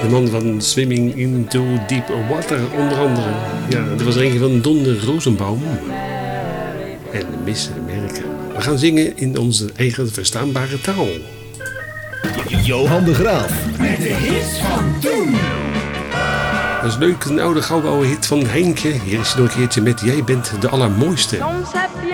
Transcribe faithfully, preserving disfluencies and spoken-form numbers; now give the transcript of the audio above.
De man van Swimming into Deep Water onder andere. Ja, dat was er een van Don Rosenbaum. En Miss America. We gaan zingen in onze eigen verstaanbare taal. Johan de Graaf. Met de hits van toen. Dat is leuk, een oude gouden hit van Heintje. Hier is hij nog een keertje met Jij bent de allermooiste. Soms heb je